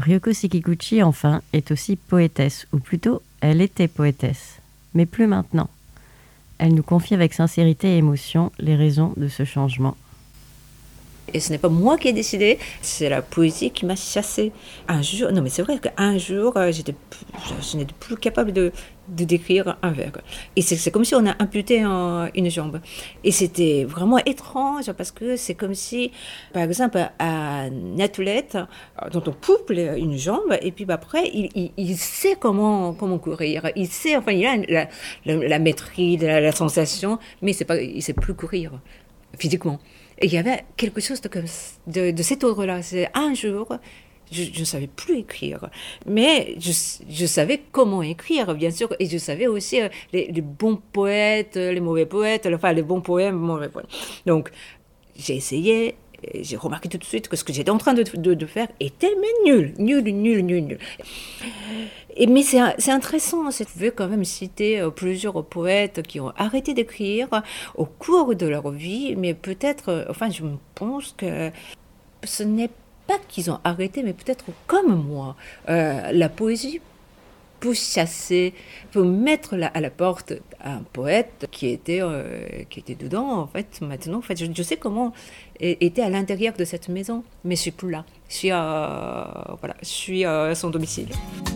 Ryoko Sekiguchi, enfin, est aussi poétesse, ou plutôt, elle était poétesse, mais plus maintenant. Elle nous confie avec sincérité et émotion les raisons de ce changement. Et ce n'est pas moi qui ai décidé, c'est la poésie qui m'a chassée. Un jour, non mais c'est vrai qu'un jour, je n'étais plus capable de décrire un vers. Et c'est comme si on a amputé une jambe. Et c'était vraiment étrange parce que c'est comme si, par exemple, un athlète dont on coupe une jambe et puis après, il sait comment courir. Il sait, enfin, il a la maîtrise, la sensation, mais il ne sait plus courir physiquement. Et il y avait quelque chose de cet ordre-là. C'est un jour, je ne savais plus écrire, mais je savais comment écrire, bien sûr, et je savais aussi les bons poètes, les mauvais poètes, enfin les bons poèmes, mauvais poèmes. Donc, j'ai essayé, et j'ai remarqué tout de suite que ce que j'étais en train de faire était mais nul. Mais c'est intéressant, je veux quand même citer plusieurs poètes qui ont arrêté d'écrire au cours de leur vie, mais peut-être, enfin je pense que ce n'est pas qu'ils ont arrêté, mais peut-être comme moi, la poésie pour chasser, pour mettre à la porte un poète qui était dedans, en fait, maintenant, en fait, je sais comment était à l'intérieur de cette maison, mais je suis plus là, je suis à son domicile.